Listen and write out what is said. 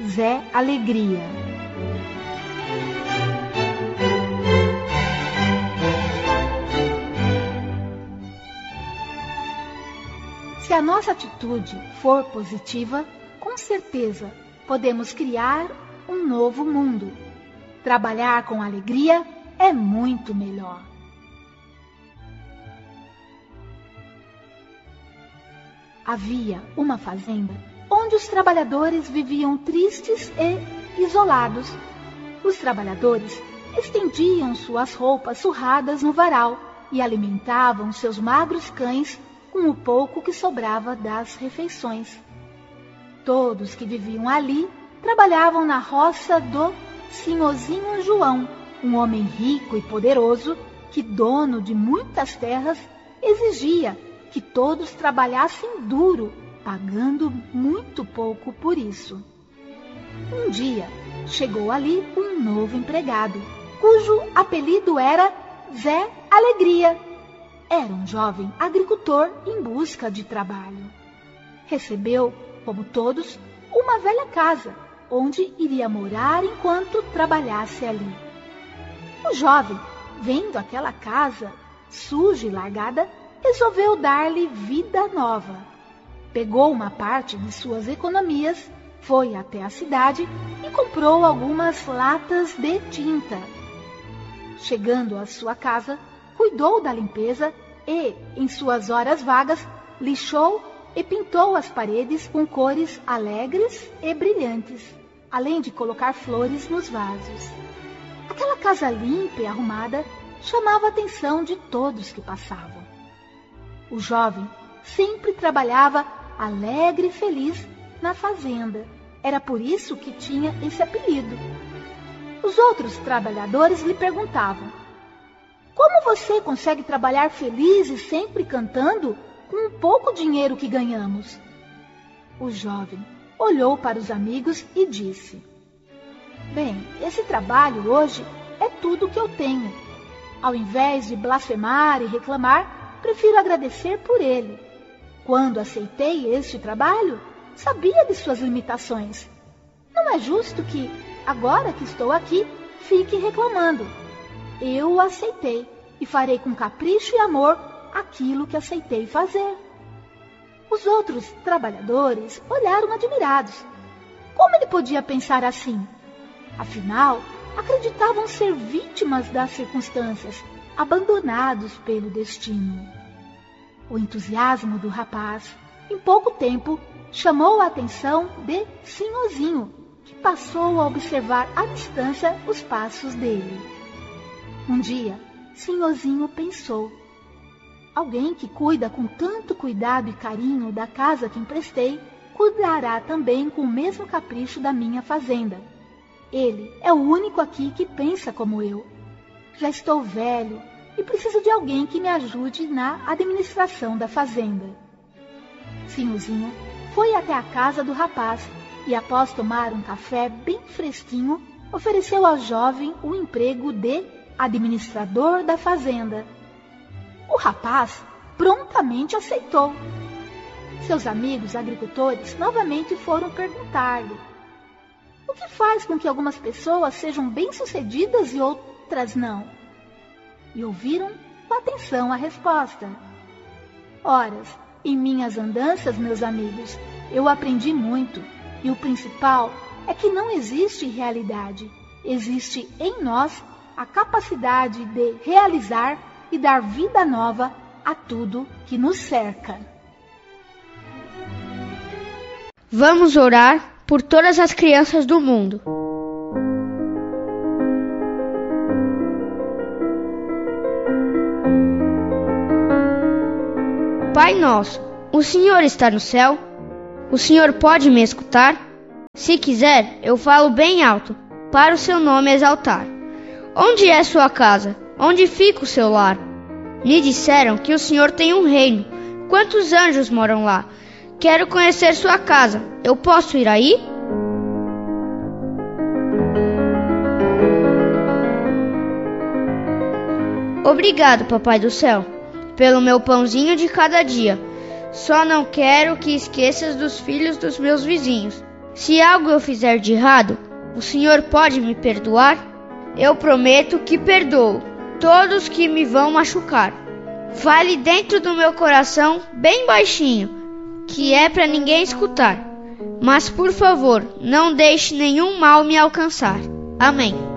Zé Alegria. Se a nossa atitude for positiva, com certeza podemos criar um novo mundo. Trabalhar com alegria é muito melhor. Havia uma fazenda onde os trabalhadores viviam tristes e isolados. Os trabalhadores estendiam suas roupas surradas no varal e alimentavam seus magros cães com o pouco que sobrava das refeições. Todos que viviam ali trabalhavam na roça do Senhorzinho João, um homem rico e poderoso que, dono de muitas terras, exigia que todos trabalhassem duro, pagando muito pouco por isso. Um dia, chegou ali um novo empregado, cujo apelido era Zé Alegria. Era um jovem agricultor em busca de trabalho. Recebeu, como todos, uma velha casa, onde iria morar enquanto trabalhasse ali. O jovem, vendo aquela casa suja e largada, resolveu dar-lhe vida nova. Pegou uma parte de suas economias, foi até a cidade e comprou algumas latas de tinta. Chegando à sua casa, cuidou da limpeza e, em suas horas vagas, lixou e pintou as paredes com cores alegres e brilhantes, além de colocar flores nos vasos. Aquela casa limpa e arrumada chamava a atenção de todos que passavam. O jovem sempre trabalhava alegre e feliz na fazenda. Era por isso que tinha esse apelido. Os outros trabalhadores lhe perguntavam: como você consegue trabalhar feliz e sempre cantando com o pouco dinheiro que ganhamos? O jovem olhou para os amigos e disse: bem, esse trabalho hoje é tudo que eu tenho. Ao invés de blasfemar e reclamar, prefiro agradecer por ele. Quando aceitei este trabalho, sabia de suas limitações. Não é justo que, agora que estou aqui, fique reclamando. Eu o aceitei e farei com capricho e amor aquilo que aceitei fazer. Os outros trabalhadores olharam admirados. Como ele podia pensar assim? Afinal, acreditavam ser vítimas das circunstâncias, abandonados pelo destino. O entusiasmo do rapaz, em pouco tempo, chamou a atenção de Senhorzinho, que passou a observar à distância os passos dele. Um dia, Senhorzinho pensou: alguém que cuida com tanto cuidado e carinho da casa que emprestei, cuidará também com o mesmo capricho da minha fazenda. Ele é o único aqui que pensa como eu. Já estou velho e preciso de alguém que me ajude na administração da fazenda. Senhorzinho foi até a casa do rapaz e, após tomar um café bem fresquinho, ofereceu ao jovem o emprego de administrador da fazenda. O rapaz prontamente aceitou. Seus amigos agricultores novamente foram perguntar-lhe: o que faz com que algumas pessoas sejam bem-sucedidas e outras não? E ouviram com atenção a resposta. Ora, em minhas andanças, meus amigos, eu aprendi muito, e o principal é que não existe realidade. Existe em nós a capacidade de realizar e dar vida nova a tudo que nos cerca. Vamos orar por todas as crianças do mundo. Pai nosso, o Senhor está no céu? O Senhor pode me escutar? Se quiser, eu falo bem alto, para o seu nome exaltar. Onde é sua casa? Onde fica o seu lar? Me disseram que o Senhor tem um reino. Quantos anjos moram lá? Quero conhecer sua casa. Eu posso ir aí? Obrigado, Papai do Céu, pelo meu pãozinho de cada dia. Só não quero que esqueças dos filhos dos meus vizinhos. Se algo eu fizer de errado, o Senhor pode me perdoar? Eu prometo que perdoo todos que me vão machucar. Fale dentro do meu coração bem baixinho, que é para ninguém escutar. Mas por favor, não deixe nenhum mal me alcançar. Amém.